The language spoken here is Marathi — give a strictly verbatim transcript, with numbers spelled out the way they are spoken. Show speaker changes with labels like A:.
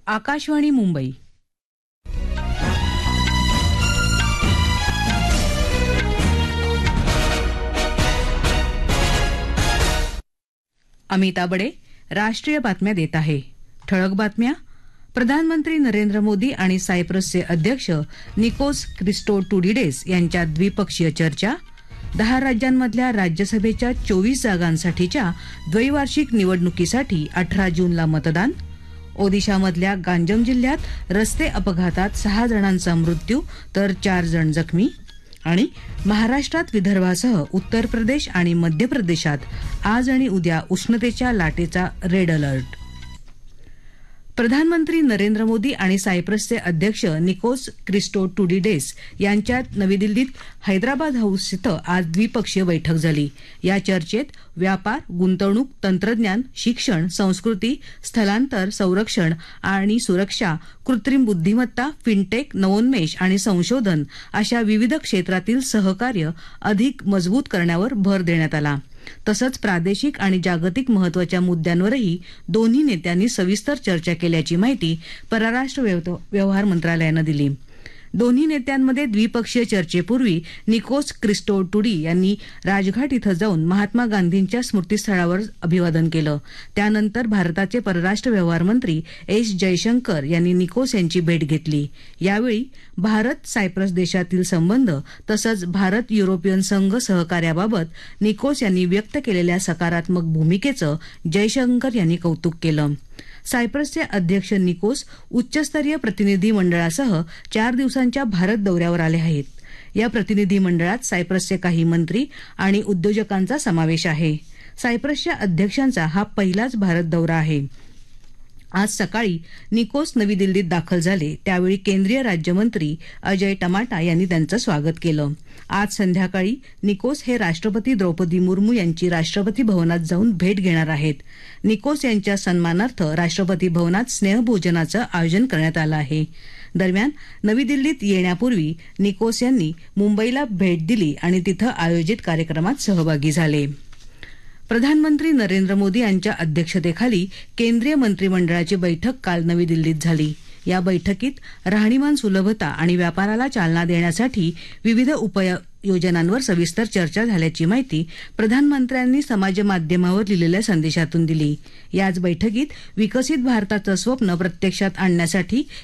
A: आकाशवाणी मुंबई. अमिता बडे राष्ट्रीय बातम्या देत आहे. ठळक बातम्या. प्रधानमंत्री नरेंद्र मोदी आणि सायप्रसचे अध्यक्ष निकोस क्रिस्टोटुडिडेस यांच्यात द्विपक्षीय चर्चा. दहा राज्यांमधल्या राज्यसभेच्या चोवीस जागांसाठीच्या द्वैवार्षिक निवडणुकीसाठी अठरा जूनला मतदान. ओदिशामधल्या गांजम जिल्ह्यात रस्ते अपघातात सहा जणांचा मृत्यू तर चार जण जखमी. आणि महाराष्ट्रात विदर्भासह उत्तर प्रदेश आणि मध्य प्रदेशात आज आणि उद्या उष्णतेच्या लाटेचा रेड अलर्ट. प्रधानमंत्री नरेंद्र मोदी आणि सायप्रसचे अध्यक्ष निकोस क्रिस्टोटुडिडेस यांच्यात नवी दिल्लीत हैदराबाद हाऊस इथं आज द्विपक्षीय बैठक झाली. या चर्चेत व्यापार, गुंतवणूक, तंत्रज्ञान, शिक्षण, संस्कृती, स्थलांतर, संरक्षण आणि सुरक्षा, कृत्रिम बुद्धिमत्ता, फिनटेक, नवोन्मेष आणि संशोधन अशा विविध क्षेत्रातील सहकार्य अधिक मजबूत करण्यावर भर देण्यात आला. तसंच प्रादेशिक आणि जागतिक महत्वाच्या मुद्द्यांवरही दोन्ही नेत्यांनी सविस्तर चर्चा केल्याची माहिती परराष्ट्र व्यवहार मंत्रालयानं दिली. दोन्ही नेत्यांमध्ये द्विपक्षीय चर्चेपूर्वी निकोस क्रिस्टोटुडी यांनी राजघाट इथं जाऊन महात्मा गांधींच्या स्मृतीस्थळावर अभिवादन केलं. त्यानंतर भारताचे परराष्ट्र व्यवहार मंत्री एस जयशंकर यांनी निकोस यांची भेट घेतली. यावेळी भारत सायप्रस देशातील संबंध तसंच भारत युरोपियन संघ सहकार्याबाबत निकोस यांनी व्यक्त केलेल्या सकारात्मक भूमिकेचं जयशंकर यांनी कौतुक केलं. सायप्रसचे अध्यक्ष निकोस उच्चस्तरीय प्रतिनिधी मंडळासह चार दिवसांच्या भारत दौऱ्यावर आले आहेत. या प्रतिनिधी मंडळात सायप्रसचे काही मंत्री आणि उद्योजकांचा समावेश आहे. सायप्रसच्या अध्यक्षांचा हा पहिलाच भारत दौरा आहे. आज सकाळी निकोस नवी दिल्लीत दाखल झाले त्यावेळी केंद्रीय राज्यमंत्री अजय टमाटा यांनी त्यांचं स्वागत केलं. आज संध्याकाळी निकोस हे राष्ट्रपती द्रौपदी मुर्मू यांची राष्ट्रपती भवनात जाऊन भेट घेणार आहेत. निकोस यांच्या सन्मानार्थ राष्ट्रपती भवनात स्नेहभोजनाचं आयोजन करण्यात आलं आहे. दरम्यान नवी दिल्लीत येण्यापूर्वी निकोस यांनी मुंबईला भेट दिली आणि तिथं आयोजित कार्यक्रमात सहभागी झाले. प्रधानमंत्री नरेंद्र मोदी यांच्या अध्यक्षतेखाली केंद्रीय मंत्रिमंडळाची बैठक काल नवी दिल्लीत झाली. या बैठकीत राहणीमान सुलभता आणि व्यापाराला चालना देण्यासाठी विविध उपाययोजनांवर सविस्तर चर्चा झाल्याची माहिती प्रधानमंत्र्यांनी समाजमाध्यमावर लिहिलेल्या संदेशातून दिली. याच बैठकीत विकसित भारताचं स्वप्न प्रत्यक्षात आणण्यासाठी